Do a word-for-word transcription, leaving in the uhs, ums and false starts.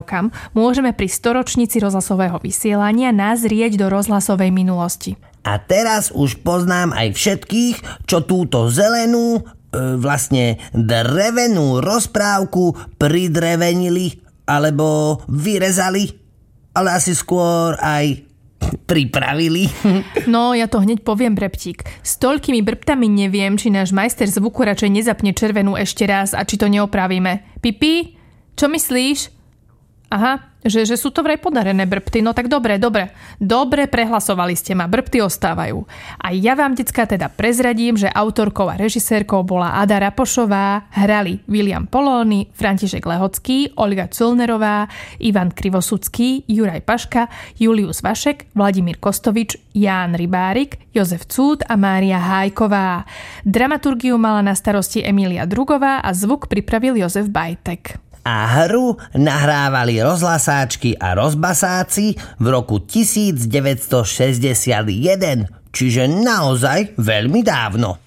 rozprávkam môžeme pri storočnici rozhlasového vysielania nazrieť do rozhlasovej minulosti. A teraz už poznám aj všetkých, čo túto zelenú, e, vlastne drevenú rozprávku pridrevenili alebo vyrezali, ale asi skôr aj pripravili. No, ja to hneď poviem, Breptík. S toľkými brbtami neviem, či náš majster zvuku radšej nezapne červenú ešte raz a či to neopravíme. Pipi, čo myslíš? Aha, že, že sú to vraj podarené brbty. No tak dobre, dobre. Dobre, prehlasovali ste ma. Brbty ostávajú. A ja vám, decká, teda prezradím, že autorkou a režisérkou bola Ada Rapošová, hrali William Polóny, František Lehocký, Olga Culnerová, Ivan Krivosudský, Juraj Paška, Julius Vašek, Vladimír Kostovič, Ján Rybárik, Jozef Cúd a Mária Hájková. Dramaturgiu mala na starosti Emília Drugová a zvuk pripravil Jozef Bajtek. A hru nahrávali rozhlasáčky a rozbasáci v roku devätnásťstošesťdesiatjeden, čiže naozaj veľmi dávno.